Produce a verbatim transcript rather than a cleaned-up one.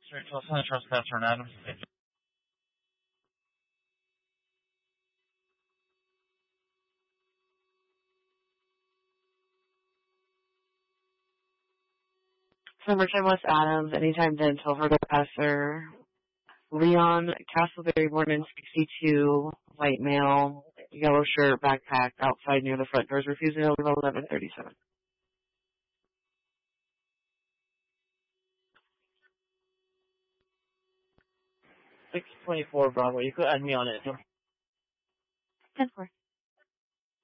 Street, Los Trespasser and Adams. Summertime West Adams, Anytime Dental for the Professor, Leon, Castleberry Morning sixty-two, white male, yellow shirt, backpack, outside near the front doors, refusing to leave eleven thirty-seven. six twenty-four Broadway. You could add me on it. ten four.